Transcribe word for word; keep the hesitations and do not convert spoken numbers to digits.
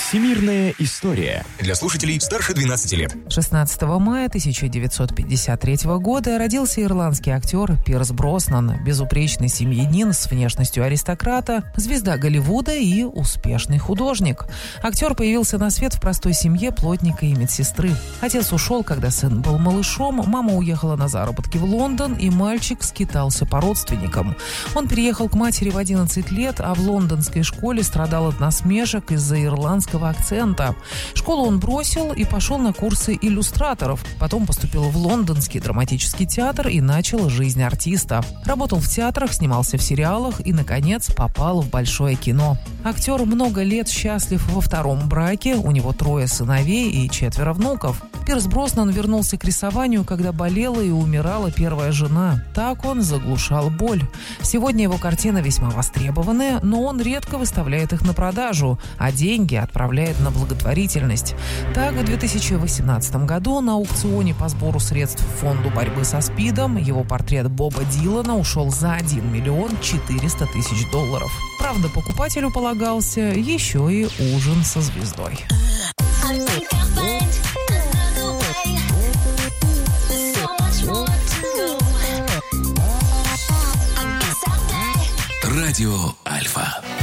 Всемирная история. Для слушателей старше двенадцати лет. шестнадцатого мая тысяча девятьсот пятьдесят третьего года родился ирландский актер Пирс Броснан, безупречный семьянин с внешностью аристократа, звезда Голливуда и успешный художник. Актер появился на свет в простой семье плотника и медсестры. Отец ушел, когда сын был малышом, мама уехала на заработки в Лондон, и мальчик скитался по родственникам. Он переехал к матери в одиннадцать лет, а в лондонской школе страдал от насмешек из-за ирландского акцента. Школу он бросил и пошел на курсы иллюстраторов. Потом поступил в Лондонский драматический театр и начал жизнь артиста. Работал в театрах, снимался в сериалах и, наконец, попал в большое кино. Актер много лет счастлив во втором браке, у него трое сыновей и четверо внуков. Пирс Броснан вернулся к рисованию, когда болела и умирала первая жена. Так он заглушал боль. Сегодня его картины весьма востребованы, но он редко выставляет их на продажу, а деньги отправляет на благотворительность. Так, в две тысячи восемнадцатом году на аукционе по сбору средств фонду борьбы со СПИДом его портрет Боба Дилана ушел за один миллион четыреста тысяч долларов. Правда, покупателю полагался еще и ужин со звездой. Радио Альфа.